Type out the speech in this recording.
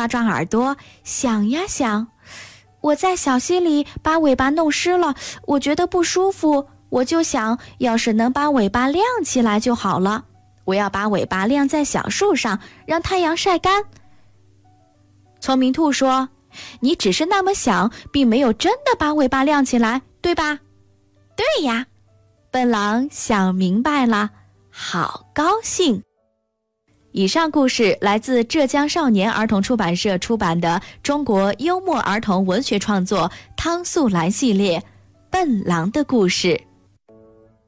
抓抓耳朵，想呀想，我在小溪里把尾巴弄湿了，我觉得不舒服，我就想，要是能把尾巴晾起来就好了。我要把尾巴晾在小树上，让太阳晒干。聪明兔说，你只是那么想，并没有真的把尾巴晾起来，对吧？对呀。笨狼想明白了，好高兴。以上故事来自浙江少年儿童出版社出版的中国幽默儿童文学创作汤素兰系列《笨狼的故事》。